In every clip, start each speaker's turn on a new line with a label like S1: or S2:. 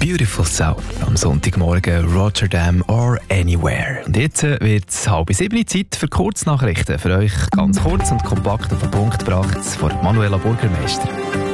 S1: Beautiful South am Sonntagmorgen, Rotterdam or Anywhere. Und jetzt wird es 6:30 Zeit für Kurznachrichten. Für euch ganz kurz und kompakt auf den Punkt gebracht von Manuela Burgermeister.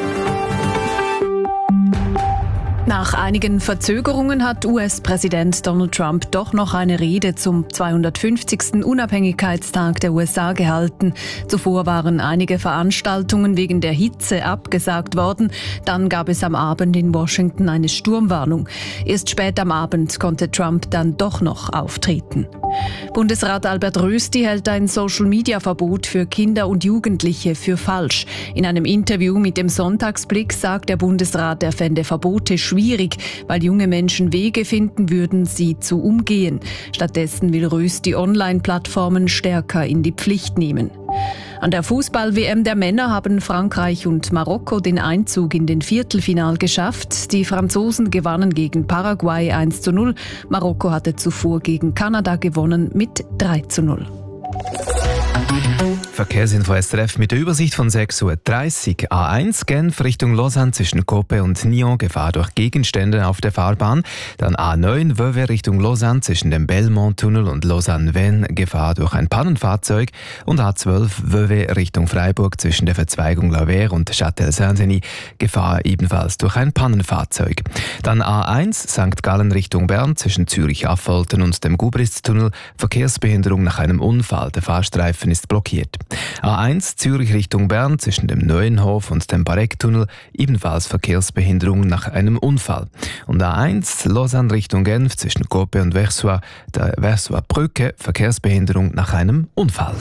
S2: Nach einigen Verzögerungen hat US-Präsident Donald Trump doch noch eine Rede zum 250. Unabhängigkeitstag der USA gehalten. Zuvor waren einige Veranstaltungen wegen der Hitze abgesagt worden. Dann gab es am Abend in Washington eine Sturmwarnung. Erst spät am Abend konnte Trump dann doch noch auftreten. Bundesrat Albert Rösti hält ein Social-Media-Verbot für Kinder und Jugendliche für falsch. In einem Interview mit dem Sonntagsblick sagt der Bundesrat, er fände Verbote schwierig, weil junge Menschen Wege finden würden, sie zu umgehen. Stattdessen will Rösti Online-Plattformen stärker in die Pflicht nehmen. An der Fußball-WM der Männer haben Frankreich und Marokko den Einzug in den Viertelfinal geschafft. Die Franzosen gewannen gegen Paraguay 1:0. Marokko hatte zuvor gegen Kanada gewonnen mit 3:0.
S1: Verkehrsinfo SRF mit der Übersicht von 6:30 Uhr. A1 Genf Richtung Lausanne zwischen Cope und Nyon, Gefahr durch Gegenstände auf der Fahrbahn. Dann A9 Vevey Richtung Lausanne zwischen dem Belmont-Tunnel und Lausanne-Vennes, Gefahr durch ein Pannenfahrzeug. Und A12 Vevey Richtung Freiburg zwischen der Verzweigung La Verre und Châtel-Saint-Denis, Gefahr ebenfalls durch ein Pannenfahrzeug. Dann A1 St. Gallen Richtung Bern zwischen Zürich-Affolter und dem Gubritztunnel, Verkehrsbehinderung nach einem Unfall. Der Fahrstreifen ist blockiert. A1 Zürich Richtung Bern zwischen dem Neuenhof und dem Barecktunnel, ebenfalls Verkehrsbehinderung nach einem Unfall. Und A1 Lausanne Richtung Genf zwischen Cope und Versoix, der Versoix-Brücke, Verkehrsbehinderung nach einem Unfall.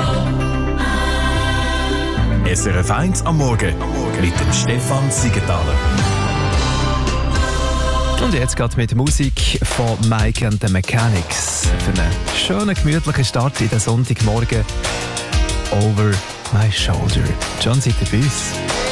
S3: SRF 1 am Morgen mit dem Stefan Siegenthaler.
S1: Und jetzt geht mit Musik von Mike and the Mechanics für einen schönen, gemütlichen Start in den Sonntagmorgen. Over My Shoulder. John, seid ihr bei uns?